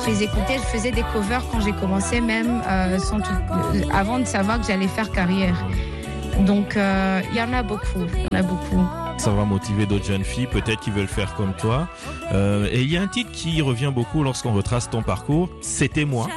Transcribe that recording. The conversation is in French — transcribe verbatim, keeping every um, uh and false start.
Je les écoutais, je faisais des covers quand j'ai commencé même, euh, sans tout, euh, avant de savoir que j'allais faire carrière. Donc, il euh, y en a beaucoup, il y en a beaucoup. Ça va motiver d'autres jeunes filles, peut-être qui veulent faire comme toi. Euh, et il y a un titre qui revient beaucoup lorsqu'on retrace ton parcours, C'était moi.